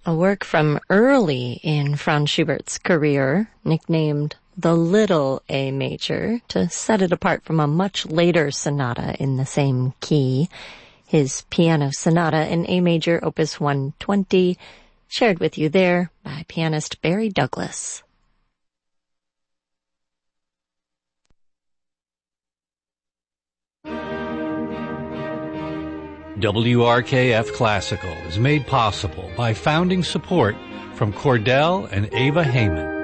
A work from early in Franz Schubert's career, nicknamed the Little A Major, to set it apart from a much later sonata in the same key. His Piano Sonata in A Major, Opus 120, shared with you there by pianist Barry Douglas. WRKF Classical is made possible by founding support from Cordell and Ava Heyman.